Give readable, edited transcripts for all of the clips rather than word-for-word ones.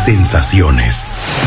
sensaciones.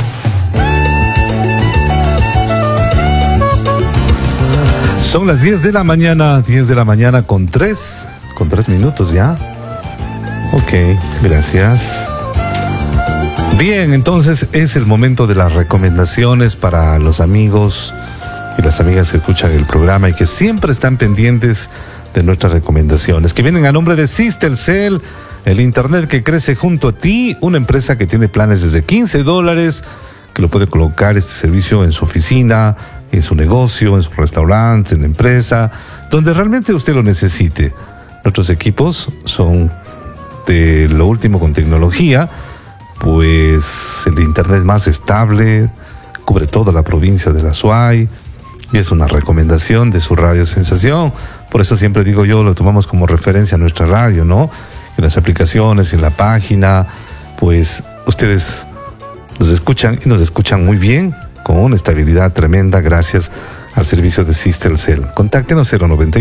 Son las 10 de la mañana con 3 minutos ya. Ok, gracias. Bien, entonces es el momento de las recomendaciones para los amigos y las amigas que escuchan el programa y que siempre están pendientes de nuestras recomendaciones, que vienen a nombre de Systelecel, el internet que crece junto a ti, una empresa que tiene planes desde $15, que lo puede colocar este servicio en su oficina, en su negocio, en su restaurante, en la empresa, donde realmente usted lo necesite. Nuestros equipos son de lo último con tecnología, pues el internet más estable, cubre toda la provincia de la Azuay, y es una recomendación de su radio Sensación. Por eso siempre digo yo, lo tomamos como referencia a nuestra radio, ¿no? En las aplicaciones, en la página, pues ustedes nos escuchan y nos escuchan muy bien, con una estabilidad tremenda gracias al servicio de Systelecel. Contáctenos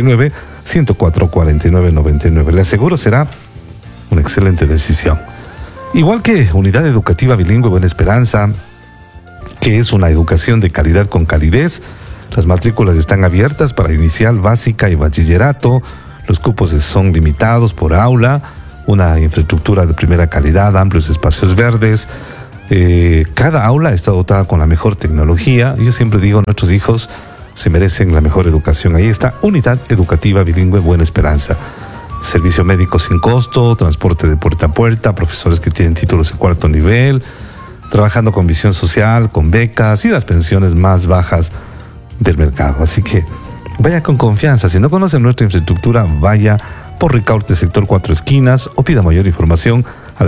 099-104-4999. Le aseguro será una excelente decisión. Igual que Unidad Educativa Bilingüe Buena Esperanza, que es una educación de calidad con calidez. Las matrículas están abiertas para inicial, básica y bachillerato. Los cupos son limitados por aula, una infraestructura de primera calidad, amplios espacios verdes. Cada aula está dotada con la mejor tecnología. Yo siempre digo, nuestros hijos se merecen la mejor educación. Ahí está Unidad Educativa Bilingüe Buena Esperanza. Servicio médico sin costo, transporte de puerta a puerta, profesores que tienen títulos de 4º nivel, trabajando con visión social, con becas y las pensiones más bajas del mercado. Así que vaya con confianza. Si no conocen nuestra infraestructura, vaya por Ricaurte, sector 4 Esquinas, o pida mayor información al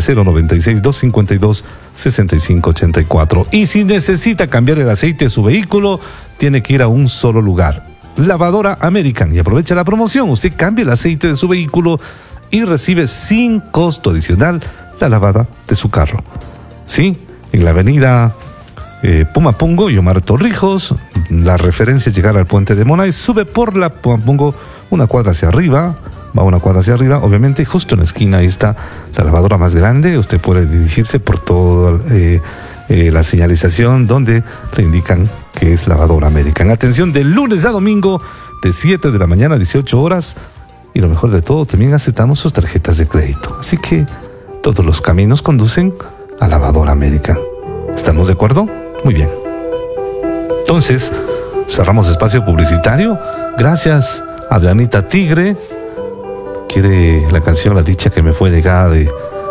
096-252-6584. Y si necesita cambiar el aceite de su vehículo, tiene que ir a un solo lugar: Lavadora American. Y aprovecha la promoción. Usted cambia el aceite de su vehículo y recibe sin costo adicional la lavada de su carro. Sí, en la avenida Pumapungo y Omar Torrijos. La referencia es llegar al puente de Monay. Sube por la Pumapungo una cuadra hacia arriba. Va una cuadra hacia arriba. Obviamente, justo en la esquina ahí está la lavadora más grande. Usted puede dirigirse por toda la señalización donde le indican que es Lavadora American. Atención, de lunes a domingo, de 7 de la mañana a 18 horas. Y lo mejor de todo, también aceptamos sus tarjetas de crédito. Así que todos los caminos conducen a Lavadora American. ¿Estamos de acuerdo? Muy bien. Entonces, cerramos espacio publicitario. Gracias, Adrianita Tigre. Quiere la canción La Dicha que me fue negada de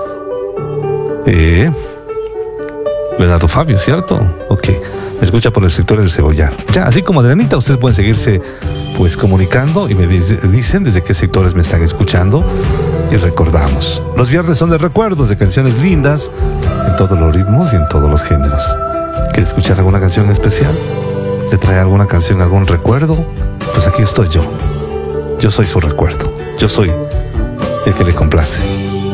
Leonardo Fabio, ¿cierto? Ok. Me escucha por el sector del Cebollar. Ya, así como Adrianita, ustedes pueden seguirse pues comunicando y me dicen desde qué sectores me están escuchando. Y recordamos, los viernes son de recuerdos, de canciones lindas, en todos los ritmos y en todos los géneros. ¿Quiere escuchar alguna canción especial? ¿Le trae alguna canción, algún recuerdo? Pues aquí estoy yo. Yo soy su recuerdo. Yo soy el que le complace.